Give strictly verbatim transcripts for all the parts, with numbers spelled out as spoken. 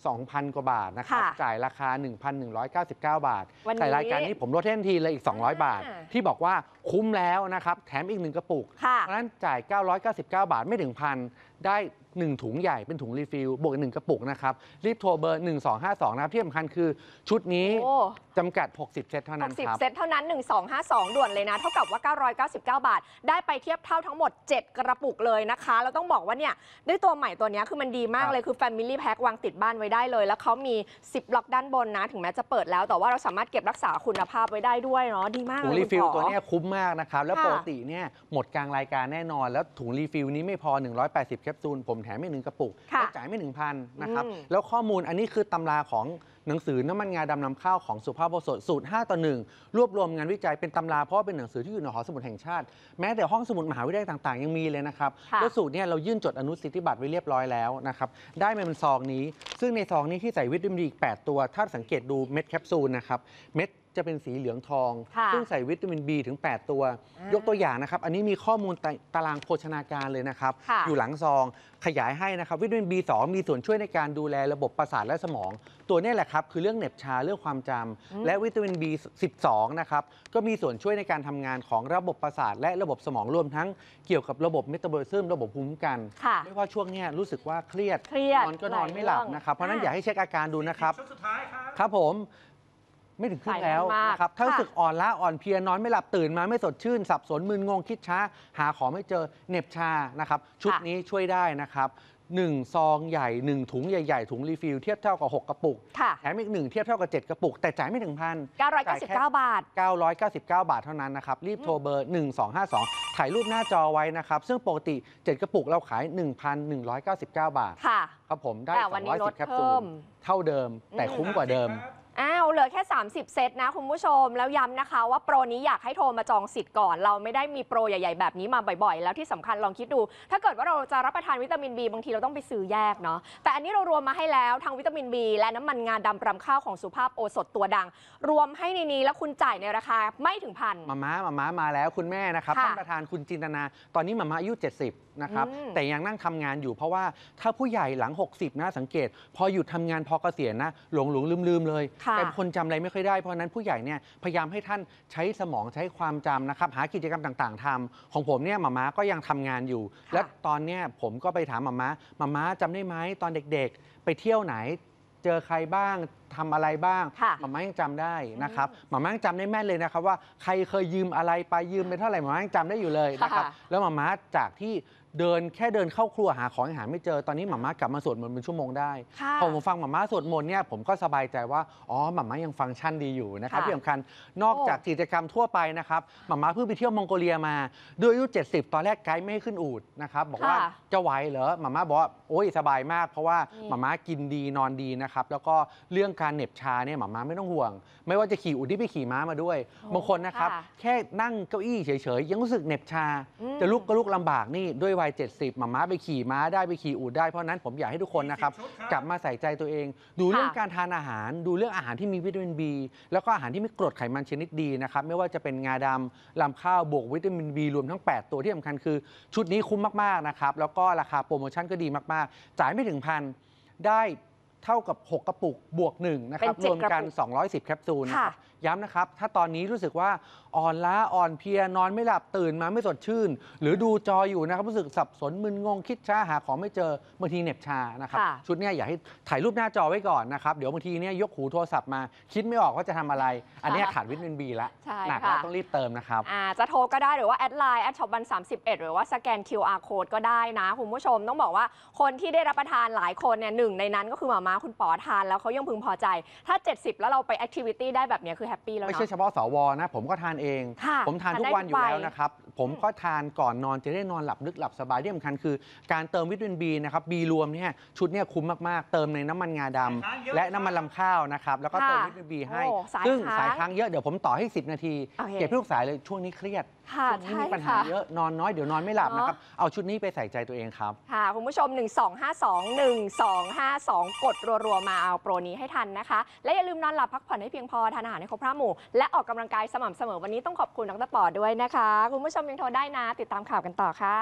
สองพัน กว่าบาทนะครับจ่ายราคา หนึ่งพันหนึ่งร้อยเก้าสิบเก้า บาทแต่รายการนี้ผมลดให้ทันทีเลยอีกสองร้อยบาทที่บอกว่าคุ้มแล้วนะครับแถมอีกหนึ่งกระปุกเพราะฉะนั้นจ่ายเก้าร้อยเก้าสิบเก้าบาทไม่ถึงพันได้หนึ่งถุงใหญ่เป็นถุงรีฟิลบวกหนึ่งกระปุกนะครับรีบโทรเบอร์หนึ่งสองห้าสองนะครับที่สำคัญคือชุดนี้จำกัดหกสิบเซตเท่านั้นครับหกสิบเซตเท่านั้นหนึ่งสองห้าสองด่วนเลยนะเท่ากับว่าเก้าร้อยเก้าสิบเก้าบาทได้ไปเทียบเท่าทั้งหมดเจ็ดกระปุกเลยนะคะแล้วต้องบอกว่าเนี่ยด้วยตัวใหม่ตัวนี้คือมันดีมากเลยคือ Family Pack วางติดบ้านไว้ได้เลยแล้วเขามีซิปล็อกด้านบนนะถึงแม้จะเปิดแล้วแต่ว่าเราสามารถเก็บรักษาคุณภาพไว้ได้ด้วยเนาะดีมากเลยถุงรีฟิลตัวนี้คุ้มมากนะครับแล้วปกติเนี่ยหมดกลางรายการแน่นอนแล้วถุงรีฟิลนี้ไม่พอหนึ่งร้อยแปดสิบแคปซูลผมแถมไม่หนึ่งกระปุกแล้วจ่ายไม่ถึงพันนะครับแล้วข้อมูลอันนี้คือตำราของหนังสือน้ำมันงาดำนำข้าวของสุภาพบุรุษสูตรห้าต่อหนึ่งรวบรวมงานวิจัยเป็นตำราเพราะว่าเป็นหนังสือที่อยู่ในหอสมุดแห่งชาติแม้แต่ห้องสมุดมหาวิทยาลัยต่างๆยังมีเลยนะครับแล้วสูตรเนี่ยเรายื่นจดอนุสิทธิบัตรไว้เรียบร้อยแล้วนะครับได้มาเป็นซองนี้ซึ่งในซองนี้ที่ใส่วิตามินดีอีกแปดตัวถ้าสังเกตดูเม็ดแคปซูลนะครับเม็ดจะเป็นสีเหลืองทองซึ่งใส่วิตามิน บี ถึงแปดตัวยกตัวอย่างนะครับอันนี้มีข้อมูลตารางโภชนาการเลยนะครับอยู่หลังซองขยายให้นะครับวิตามิน บี สอง มีส่วนช่วยในการดูแลระบบประสาทและสมองตัวนี้แหละครับคือเรื่องเหน็บชาเรื่องความจำและวิตามิน บี สิบสอง นะครับก็มีส่วนช่วยในการทำงานของระบบประสาทและระบบสมองรวมทั้งเกี่ยวกับระบบเมตาบอลิซึมระบบภูมิคุ้มกันไม่ว่าช่วงนี้รู้สึกว่าเครียดนอนก็นอนไม่หลับนะครับเพราะนั้นอยากให้เช็คอาการดูนะครับครับผมไม่ถึงครึ่งแล้วนะครับถ้ารู้สึกอ่อนล้าอ่อนเพลียนอนไม่หลับตื่นมาไม่สดชื่นสับสนมึนงงคิดช้าหาของไม่เจอเหน็บชานะครับชุดนี้ช่วยได้นะครับหนึ่งซองใหญ่หนึ่งถุงใหญ่ๆถุงรีฟิลเทียบเท่ากับหกกระปุกแถมอีกหนึ่งเทียบเท่ากับเจ็ดกระปุกแต่จ่ายไม่ถึงพันเก้าร้อยเก้าสิบเก้าบาทเก้าร้อยเก้าสิบเก้าบาทเท่านั้นนะครับรีบโทรเบอร์หนึ่งสองห้าสองถ่ายรูปหน้าจอไว้นะครับซึ่งปกติเจ็ดกระปุกเราขาย หนึ่งพันหนึ่งร้อยเก้าสิบเก้า บาทครับผมได้สองร้อยสิบแคปซูลเท่าเดิมแต่คุ้มกว่าเดิมอ้าวเหลือแค่สามสิบเซตนะคุณผู้ชมแล้วย้ำนะคะว่าโปรนี้อยากให้โทรมาจองสิทธิ์ก่อนเราไม่ได้มีโปรใหญ่ๆแบบนี้มาบ่อยๆแล้วที่สำคัญลองคิดดูถ้าเกิดว่าเราจะรับประทานวิตามิน B บางทีเราต้องไปซื้อแยกเนาะแต่อันนี้เรารวมมาให้แล้วทั้งวิตามิน B และน้ำมันงาดำรำข้าวของสุภาพโอสถตัวดังรวมให้ในนี้แล้วคุณจ่ายในราคาไม่ถึงพันมาม่ามาม่ามาแล้วคุณแม่นะครับท่านประธานคุณจินตนาตอนนี้มาม่าอายุเจ็ดสิบนะครับแต่ยังนั่งทำงานอยู่เพราะว่าถ้าผู้ใหญ่หลังหกสิบนะสังเกตพอหยุดทำงานพอเกษียณนะหลงหลงลืมลืมเลยแต่คนจำอะไรไม่ค่อยได้เพราะนั้นผู้ใหญ่เนี่ยพยายามให้ท่านใช้สมองใช้ความจำนะครับหากิจกรรมต่างๆทำของผมเนี่ยมาม่าก็ยังทำงานอยู่และตอนเนี้ยผมก็ไปถามมาม่ามาม่าจำได้ไหมตอนเด็กๆไปเที่ยวไหนเจอใครบ้างทำอะไรบ้างมาม่ายังจำได้นะครับมาม่ายังจำได้แม่นเลยนะครับว่าใครเคยยืมอะไรไปยืมไปเท่าไหร่มาม่ายังจำได้อยู่เลยนะครับแล้วมาม่าจากที่เดินแค่เดินเข้าครัวหาของหาไม่เจอตอนนี้หม่าม่ากลับมาสวดมนต์เป็นชั่วโมงได้พอผมฟังหม่าม่าสวดมนต์เนี่ยผมก็สบายใจว่าอ๋อหม่าม่ายังฟังก์ชันดีอยู่นะครับที่สำคัญนอกจากกิจกรรมทั่วไปนะครับหม่าม่าเพิ่งไปเที่ยวมองโกเลียมาด้วยอายุเจ็ดสิบตอนแรกไกด์ไม่ให้ขึ้นอูฐนะครับบอกว่าจะไหวเหรอหม่าม่าบอกว่าโอ้ยสบายมากเพราะว่าหม่าม่ากินดีนอนดีนะครับแล้วก็เรื่องการเหน็บชาเนี่ยหม่าม่าไม่ต้องห่วงไม่ว่าจะขี่อูฐที่ไปขี่ม้ามาด้วยบางคนนะครับแค่นั่งเก้าอี้เฉยๆยังรู้สึกเหน็บชาจะลุกก็ลุกลำบากนี่ด้วยวัยเจ็ดสิบหม่าม่าไปขี่ม้าได้ไปขี่อูฐได้เพราะนั้นผมอยากให้ทุกคนนะครับกลับมาใส่ใจตัวเองดูเรื่องการทานอาหารดูเรื่องอาหารที่มีวิตามิน B แล้วก็อาหารที่มีกรดไขมันชนิดดีนะครับไม่ว่าจะเป็นงาดำลำข้าวบวกวิตามิน B รวมทั้งแปดตัวที่สำคัญคือชุดนี้คุ้มมากๆนะครับแล้วก็ราคาโปรโมชั่นก็ดีมากๆจ่ายไม่ถึงพันได้เท่ากับหกกระปุกบวกหนึ่งนะครับรวมกันสองร้อยสิบแคปซูลนะครับย้ำนะครับถ้าตอนนี้รู้สึกว่าอ่อนล้าอ่อนเพลียนอนไม่หลับตื่นมาไม่สดชื่นหรือดูจออยู่นะครับรู้สึกสับสนมึนงงคิดช้าหาของไม่เจอบางทีเหน็บชานะครับชุดนี้อยากให้ถ่ายรูปหน้าจอไว้ก่อนนะครับเดี๋ยวบางทีเนี่ยยกหูโทรศัพท์มาคิดไม่ออกว่าจะทำอะไรอันนี้ขาดวิตามิน B แล้วหนักแล้วต้องรีบเติมนะครับจะโทรก็ได้หรือว่าแอดไลน์แอดช็อปวันสามสิบเอ็ดหรือว่าสแกน คิว อาร์ Code ก็ได้นะคุณผู้ชมต้องบอกว่าคนที่ได้รับประทานหลายคนเนี่ยหนึ่งในนั้นก็คือหม่าม้าคุณป๋อทานแล้วเขายังพึงพอใจถ้าเจ็ดสิบแล้วเราไปแอคทิวิตี้ได้แบบนี้คือแฮปปี้แล้วเนาะไม่ใช่เฉพาะสวนะผมก็ทานเองผมทานทุกวันอยู่แล้วนะครับผมก็ทานก่อนนอนจะได้นอนหลับลึกหลับสบายที่สำคัญคือการเติมวิตามิน B นะครับ B รวมเนี่ยชุดเนี่ยคุ้มมากๆเติมในน้ำมันงาดำและน้ำมันลำข้าวนะครับแล้วก็เติมวิตามิน B ให้ซึ่งสายค้างเยอะเดี๋ยวผมต่อให้สิบนาทีเก็บทุกสายเลยช่วงนี้เครียดช่วงนี้มีปัญหาเยอะนอนน้อยเดี๋ยวนอนไม่หลับนะครับเอาชุดนี้ไปใส่ใจตัวเองครับค่ะคุณผู้ชมหนึ่งสองห้าสอง หนึ่งสองห้าสองกดรัวๆมาเอาโปรนี้ให้ทันนะคะและอย่าลืมนอนหลับพักผ่อนให้เพียงพอทานอาหารให้ครบห้าหมู่และออกกำลังกายสม่ำเสมอวันนี้ต้องขอบคุณดร.ปอด้วยนะคะคุณผู้ชมยังโทรได้นะติดตามข่าวกันต่อค่ะ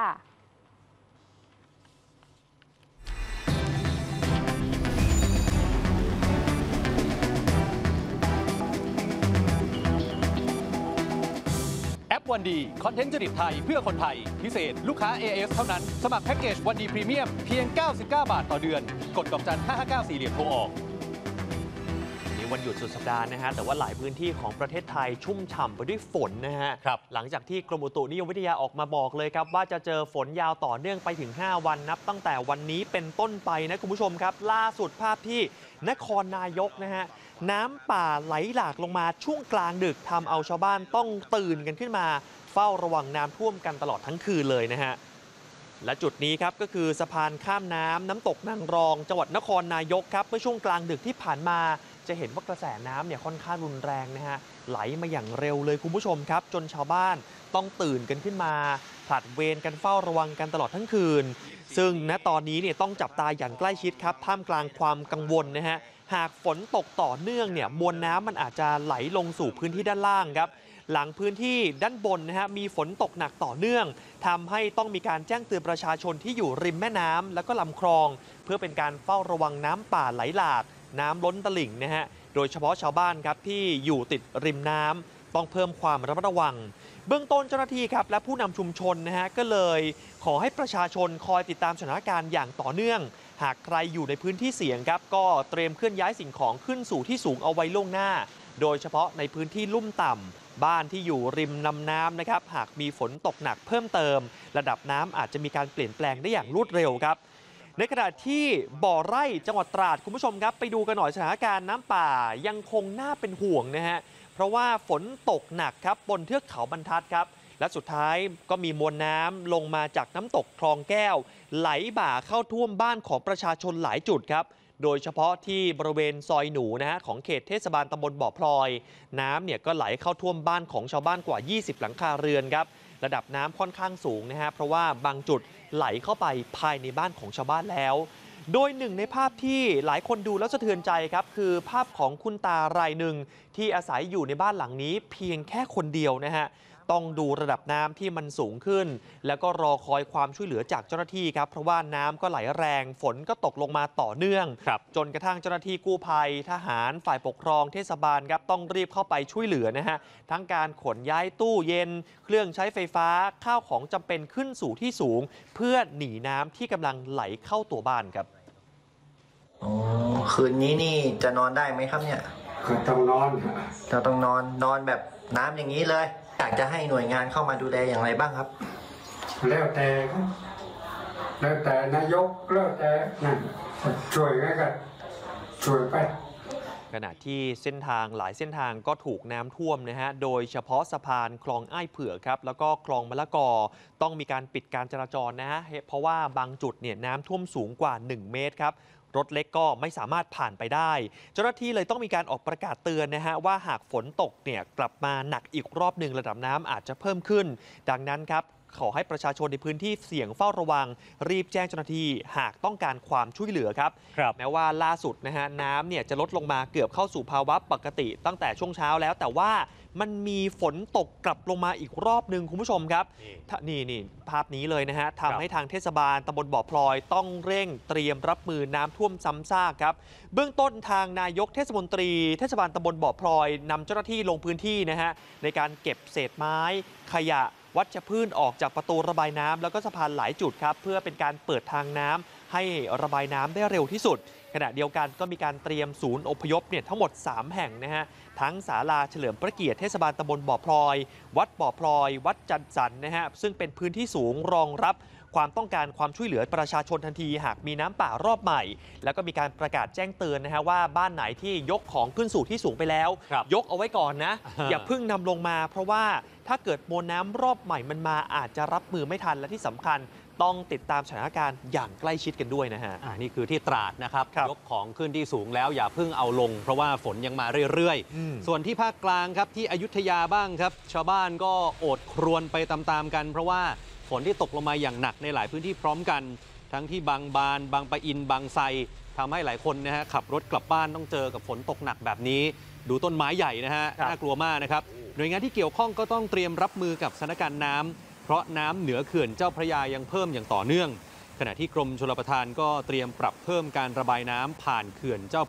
วันดีคอนเทนต์จริตไทยเพื่อคนไทยพิเศษลูกค้า เอ เอส เท่านั้นสมัครแพ็กเกจวันดีพรีเมียมเพียงเก้าสิบเก้าบาทต่อเดือนกดดอกจันห้าห้าเก้าสี่เหลี่ยมโทรออกวันหยุดสุดสัปดาห์นะฮะแต่ว่าหลายพื้นที่ของประเทศไทยชุ่มฉ่ำไปด้วยฝนนะฮะหลังจากที่กรมอุตุนิยมวิทยาออกมาบอกเลยครับว่าจะเจอฝนยาวต่อเนื่องไปถึงห้าวันนับตั้งแต่วันนี้เป็นต้นไปนะคุณผู้ชมครับล่าสุดภาพที่นครนายกนะฮะน้ำป่าไหลหลากลงมาช่วงกลางดึกทำเอาชาวบ้านต้องตื่นกันขึ้นมาเฝ้าระวังน้ำท่วมกันตลอดทั้งคืนเลยนะฮะและจุดนี้ครับก็คือสะพานข้ามน้ำน้ำตกนางรองจังหวัดนครนายกครับเมื่อช่วงกลางดึกที่ผ่านมาจะเห็นว่ากระแสน้ำเนี่ยค่อนข้างรุนแรงนะฮะไหลมาอย่างเร็วเลยคุณผู้ชมครับจนชาวบ้านต้องตื่นกันขึ้นมาผลัดเวรกันเฝ้าระวังกันตลอดทั้งคืนซึ่งณตอนนี้เนี่ยต้องจับตาอย่างใกล้ชิดครับท่ามกลางความกังวลนะฮะหากฝนตกต่อเนื่องเนี่ยมวลน้ำมันอาจจะไหลลงสู่พื้นที่ด้านล่างครับหลังพื้นที่ด้านบนนะฮะมีฝนตกหนักต่อเนื่องทำให้ต้องมีการแจ้งเตือนประชาชนที่อยู่ริมแม่น้ำแล้วก็ลำคลองเพื่อเป็นการเฝ้าระวังน้ำป่าไหลหลากน้ำล้นตลิ่งนะฮะโดยเฉพาะชาวบ้านครับที่อยู่ติดริมน้ำต้องเพิ่มความระมัดระวังเบื้องต้นเจ้าหน้าที่ครับและผู้นำชุมชนนะฮะก็เลยขอให้ประชาชนคอยติดตามสถานการณ์อย่างต่อเนื่องหากใครอยู่ในพื้นที่เสี่ยงครับก็เตรียมเคลื่อนย้ายสิ่งของขึ้นสู่ที่สูงเอาไว้ล่วงหน้าโดยเฉพาะในพื้นที่ลุ่มต่ำบ้านที่อยู่ริมลำน้ำนะครับหากมีฝนตกหนักเพิ่มเติมระดับน้ำอาจจะมีการเปลี่ยนแปลงได้อย่างรวดเร็วครับในขณะที่บ่อไร่จังหวัดตราดคุณผู้ชมครับไปดูกันหน่อยสถานการณ์น้ำป่ายังคงน่าเป็นห่วงนะฮะเพราะว่าฝนตกหนักครับบนเทือกเขาบรรทัดครับและสุดท้ายก็มีมวลน้ำลงมาจากน้ำตกคลองแก้วไหลบ่าเข้าท่วมบ้านของประชาชนหลายจุดครับโดยเฉพาะที่บริเวณซอยหนูนะฮะของเขตเทศบาลตำบลบ่อพลอยน้ำเนี่ยก็ไหลเข้าท่วมบ้านของชาวบ้านกว่ายี่สิบหลังคาเรือนครับระดับน้ำค่อนข้างสูงนะฮะเพราะว่าบางจุดไหลเข้าไปภายในบ้านของชาวบ้านแล้วโดยหนึ่งในภาพที่หลายคนดูแล้วสะเทือนใจครับคือภาพของคุณตารายหนึ่งที่อาศัยอยู่ในบ้านหลังนี้เพียงแค่คนเดียวนะฮะต้องดูระดับน้ำที่มันสูงขึ้นแล้วก็รอคอยความช่วยเหลือจากเจ้าหน้าที่ครับเพราะว่าน้ำก็ไหลแรงฝนก็ตกลงมาต่อเนื่องจนกระทั่งเจ้าหน้าที่กู้ภัยทหารฝ่ายปกครองเทศบาลครับต้องรีบเข้าไปช่วยเหลือนะฮะทั้งการขนย้ายตู้เย็นเครื่องใช้ไฟฟ้าข้าวของจำเป็นขึ้นสู่ที่สูงเพื่อหนีน้ำที่กำลังไหลเข้าตัวบ้านครับอ๋อคืนนี้นี่จะนอนได้ไหมครับเนี่ยก็ต้องนอนจะต้องนอนนอนแบบน้ำอย่างนี้เลยอยากจะให้หน่วยงานเข้ามาดูแลอย่างไรบ้างครับแล้วแต่แล้วแต่นายกแล้วแต่นั่นช่วยก็ช่วยไปขณะที่เส้นทางหลายเส้นทางก็ถูกน้ำท่วมนะฮะโดยเฉพาะสะพานคลองอ้ายเผือกครับแล้วก็คลองมะละกอต้องมีการปิดการจราจรนะฮะเพราะว่าบางจุดเนี่ยน้ำท่วมสูงกว่าหนึ่งเมตรครับรถเล็กก็ไม่สามารถผ่านไปได้เจ้าหน้าที่เลยต้องมีการออกประกาศเตือนนะฮะว่าหากฝนตกเนี่ยกลับมาหนักอีกรอบหนึ่งระดับน้ำอาจจะเพิ่มขึ้นดังนั้นครับขอให้ประชาชนในพื้นที่เสี่ยงเฝ้าระวังรีบแจ้งเจ้าหน้าที่หากต้องการความช่วยเหลือครับแม้ว่าล่าสุดนะฮะน้ำเนี่ยจะลดลงมาเกือบเข้าสู่ภาวะปกติตั้งแต่ช่วงเช้าแล้วแต่ว่ามันมีฝนตกกลับลงมาอีกรอบหนึ่งคุณผู้ชมครับนี่นี่ภาพนี้เลยนะฮะทำให้ทางเทศบาลตำบลบ่อพลอยต้องเร่งเตรียมรับมือน้ำท่วมซ้ำซากครับเบื้องต้นทางนายกเทศมนตรีเทศบาลตำบลบ่อพลอยนำเจ้าหน้าที่ลงพื้นที่นะฮะในการเก็บเศษไม้ขยะวัชพืชออกจากประตูระบายน้ำแล้วก็สะพานหลายจุดครับเพื่อเป็นการเปิดทางน้ำให้ระบายน้ำได้เร็วที่สุดขณะเดียวกันก็มีการเตรียมศูนย์อพยพเนี่ยทั้งหมดสามแห่งนะฮะทั้งศาลาเฉลิมพระเกียรติเทศบาลตำบลบ่อพลอยวัดบ่อพลอยวัดจันสันนะฮะซึ่งเป็นพื้นที่สูงรองรับความต้องการความช่วยเหลือประชาชนทันทีหากมีน้ำป่ารอบใหม่แล้วก็มีการประกาศแจ้งเตือนนะฮะว่าบ้านไหนที่ยกของขึ้นสู่ที่สูงไปแล้วยกเอาไว้ก่อนนะ อย่าเพิ่งนำลงมาเพราะว่าถ้าเกิดมวลน้ำรอบใหม่มันมาอาจจะรับมือไม่ทันและที่สำคัญต้องติดตามสถานการณ์อย่างใกล้ชิดกันด้วยนะฮะอ่านี่คือที่ตราดนะครับยกของขึ้นที่สูงแล้วอย่าเพิ่งเอาลงเพราะว่าฝนยังมาเรื่อยๆส่วนที่ภาคกลางครับที่อยุธยาบ้างครับชาวบ้านก็โอดครวญไปตามๆกันเพราะว่าฝนที่ตกลงมาอย่างหนักในหลายพื้นที่พร้อมกันทั้งที่บางบานบางปะอินบางไทรทำให้หลายคนนะฮะขับรถกลับบ้านต้องเจอกับฝนตกหนักแบบนี้ดูต้นไม้ใหญ่นะฮะน่ากลัวมากนะครับหน่วยงานที่เกี่ยวข้องก็ต้องเตรียมรับมือกับสถานการณ์น้ำเพราะน้ำเหนือเขื่อนเจ้าพระยายังเพิ่มอย่างต่อเนื่องขณะที่กรมชลประทานก็เตรียมปรับเพิ่มการระบายน้ำผ่านเขื่อนเจ้า